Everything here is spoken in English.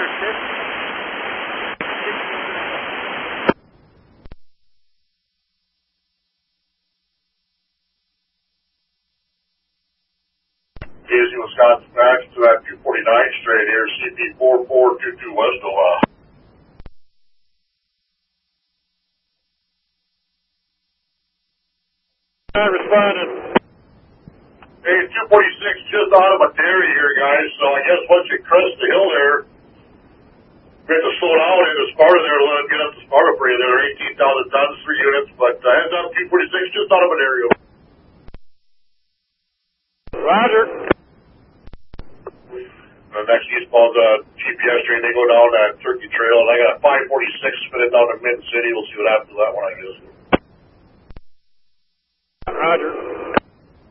Casey, Wisconsin, Max to that 249 straight here, CP 4422 West Omaha. I responded. Hey, 246 just out of a dairy here, guys, so I guess once you crest the hill there, we have to slow down into Sparta there to let it get up to Sparta for you. There are 18,000 tons, 3 units, but heads up, 246 just out of an area. Roger. Next eastbound GPS train, they go down that Turkey Trail, and I got a 546 spinning down to Mid City. We'll see what happens to that one, I guess. Roger.